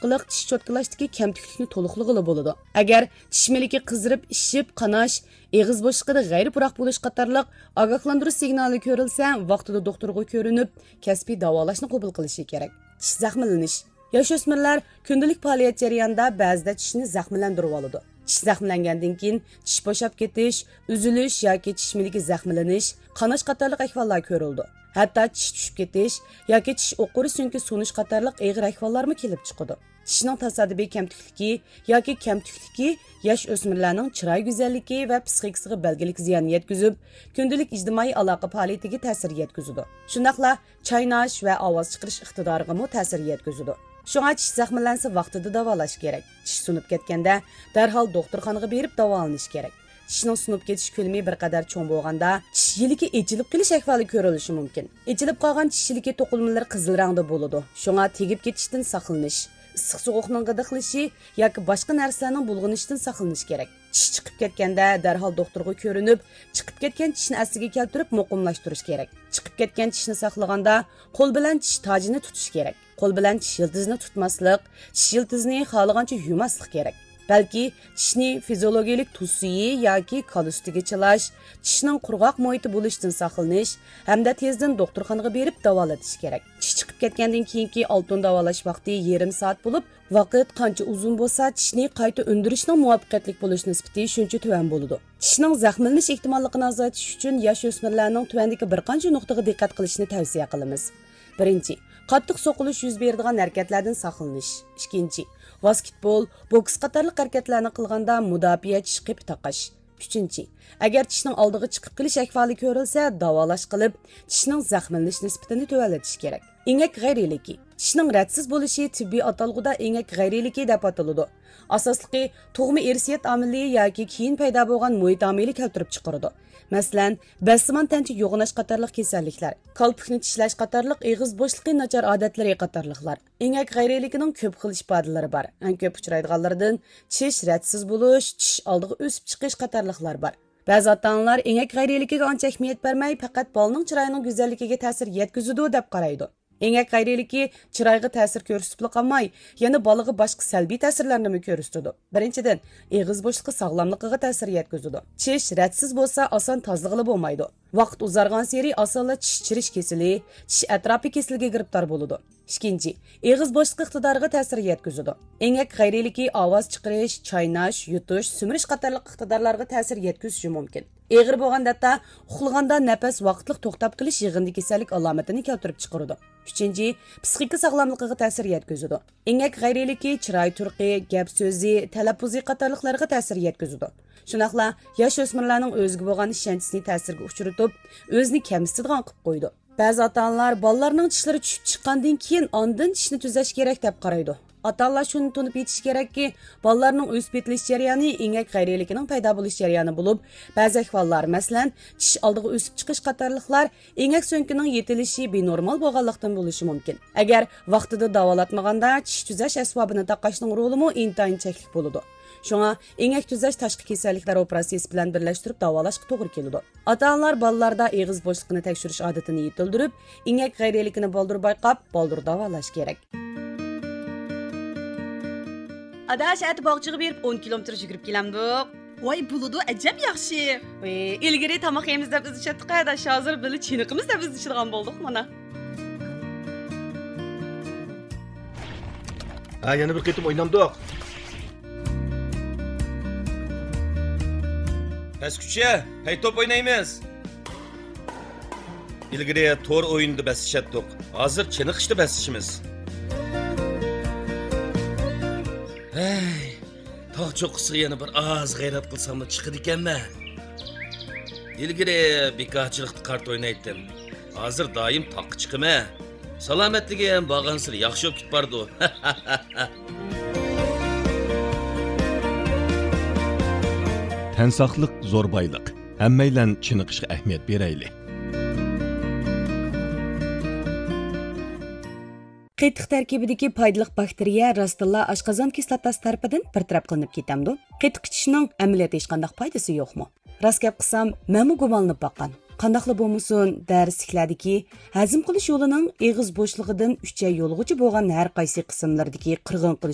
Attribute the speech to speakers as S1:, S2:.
S1: orqali tish cho'tkalashdagi kamtiklikni to'liqlig'ili bo'ladi. Agar tish miliki qizirib, ishib, qanash, eg'iz bo'shliqida g'ayri puroq bo'lish qatorliq ogohlantirish signali ko'rilsa, vaqtida doktorga ko'rinib, kasbiy davolashni qabul qilishi kerak. Tish zaxmlanish. Yosh o'smirlar kundalik faoliyat jarayonida ba'zida tishni zaxmlantirib oladi. Tish zaxmlangandan keyin tish bo'shab ketish, uzilish yoki tish miliki zaxmlanish, qanash qatorliq ahvollar ko'rildi. Hatto tish tushib ketish yoki tish o'quri so'ngki sunish qatorliq og'ir ahvollarmi kelib chiqadi. Tishning tasodifiy kamtikligi yoki kamtikligi yosh o'smirlarning chiroy go'zalligi va psixikasiga belgilik ziyon yetkazib, kundalik ijtimoiy aloqa faoliyatiga ta'sir yetkazadi. Shundaqla chaynash va ovoz chiqarish iqtidoriga ham ta'sir yetkazadi. Shunga tish zaxmlansa vaqtida davolash kerak. Tish sunib ketganda darhol doktorxonaga berib davolanish kerak. Tishning sunib ketish ko'lami bir qadar cho'ng bo'lganda, tish yiligi echilib qilish ahvoli ko'rilishi mumkin. Echilib qolgan tish yiligi to'qilmalari qizil rangda bo'ladi. Shunga tegib ketishdan saqlanish, issiq sovuqning g'idiqlishi yoki boshqa narsalarning bulg'anishidan saqlanish kerak. Tish chiqib ketganda darhol doktorga ko'rinib, chiqib ketgan tishni asliga keltirib muqimlashtirish kerak. Chiqib ketgan tishni saqlaganda qo'l bilan tish tojini tutish kerak. Qo'l bilan tish yiltizini tutmaslik, tish yiltizini xohlagancha yumaslik kerak. Balki tishni fiziologik tusiyi yoki kolustiga chilash, tishning qurg'oq muhiti bo'lishdan saqlanish hamda tezdan doktorxonaga berib davolatish kerak. Tish chiqib ketgandan keyingi oltin davolash vaqti yarim soat bo'lib, vaqt qancha uzun bo'lsa, tishni qayta undirishning muvaffaqiyatli bo'lish nisbati shuncha tuvan bo'ladi. Tishning zaxmlanish ehtimolligini azaytish uchun yosh o'smirlarning tuvandagi bir qancha nuqtaga diqqat qilishni tavsiya qilamiz. Birinchi, qattiq so'qilish yuz beradigan harakatlardan saqlanish. Ikkinchi, basketbol, boks qatorliq harakatlarni qilganda mudofaa tish qip taqash. Uchinchi, agar tishning oldiga chiqib kelish ahvoli ko'rilsa, davolash qilib, tishning zaxmlanish nisbatini tuvalatish kerak. Engak g'ayriligi. Tishning radsiz bo'lishi tibbiy atalg'uda engak g'ayriligi deb ataladi. Asosligi tug'ma irsiyat omili yoki keyin paydo bo'lgan muhit omili keltirib chiqaradi. Masalan, basman tancha yo'g'inash qatorliq kasalliklar, qalpikni tishlash qatorliq eg'iz bo'shliqi nachar odatlari qatorliqlar. Engak g'ayriligining ko'p xil ifodalari bor. Eng ko'p uchraydiganlardan tish radsiz bo'lish, tish oldiga o'sib chiqish qatorliqlar bor. Ba'zi ota-onalar engak g'ayriligiga ancha ahamiyat bermay, faqat bolaning chiroyining go'zalligiga ta'sir yetkazadi deb qaraydi. Engak g'ayriligi chiroyga ta'sir ko'rsatib qolmay, yana bolaga boshqa salbiy ta'sirlarni ko'rsatadi. Birinchidan, eg'iz bo'shliqi sog'lomligiga ta'sir yetkazadi. Tish radsiz bo'lsa, oson tozlig'i bo'lmaydi. Vaqt uzargan sari osonla tish chirish kesili, tish atrofi kesilga giribtor bo'ladi. Ikkinchi, eg'iz bo'shliqi iqtidoriga ta'sir yetkazadi. Engak g'ayriligi ovoz chiqarish, chaynash, yutish, sumirish qatorliq iqtidorlarga ta'sir yetkazishi mumkin. Eg'ir bo'lganda uxlaganda nafas vaqtliq to'xtab qilish yig'indi kasallik alomatini keltirib chiqaradi. Uchinchi, psixika sog'lomligiga ta'sir yetkazadi. Engak g'ayriligi chiroy turqi, gap so'zi, talaffuzi qatorliqlarga ta'sir yetkazadi. Shunaqla yosh o'smirlarning o'ziga bo'lgan ishonchisini ta'sirga uchratib, o'zini kamsitadigan qilib qo'ydi. Ba'zi ota-onalar bolalarning tishlari tushib chiqqandan keyin ondan tishni tuzash kerak deb qaraydi. Ota-onalar shuni tunib yetish kerakki, bolalarning o'sib yetilish jarayoni engak g'ayriligining paydo bo'lish jarayoni bo'lib, ba'zi ahvollar, masalan, tish oldiga o'sib chiqish qatorliqlar engak so'nkining yetilishi benormal bo'lganlikdan bo'lishi mumkin. Agar vaqtida davolatmaganda tish tuzash asbobini taqashning roli mo intayin cheklik bo'ladi. Shunga engak tuzash tashqi kasalliklar operatsiyasi bilan birlashtirib davolashga to'g'ri keladi. Ota-onalar bolalarda eg'iz bo'shliqini tekshirish odatini yetildirib, engak g'ayriligini boldir bayqab, boldir davolash kerak. Adaş ət bağçığı verib 10 kilometr yugurib kelamdik.
S2: Voy buludu ajab yaxshi.
S1: İlgari tamoq yeymiz deb biz ishlatdik, adaş hozir bili chiniqimiz deb biz ishlatgan boldik mana.
S3: Ha, yana bir qitim o'ynamdik. Bas-kuchi, hay top o'ynaymiz. Ilgari to'r o'yinida bas ishlatdik. Hozir chiniqishda bas ishimiz. Hey, tog' cho'qqisiga yana bir oz g'ayrat qilsam da chiqadi ekanman. Ilgari bekorchilikda kart o'ynaydim. Hozir doim toqqa chiqaman. Salomatligi ham borgansir yaxshi bo'lib ketbardi.
S4: Tan saqliq zo'r boyliq. Hammaylan chiniqishga ahamiyat beraylik.
S1: Qetiq tarkibidagi foydali bakteriya rostilla oshqozon kislotasi tarafidan bartaraf qilinib ketamdi. Qetiq ichishning amaliyotda hech qanday foydasi yo'qmi? Rost gap qilsam, men gumonlanib boqqan. Qandaqli bo'lmasin, darsliklardagi hazm qilish yo'lining eg'iz bo'shlig'idan 3 yo'lg'ichi bo'lgan har qaysi qismlardagi qirg'in qilish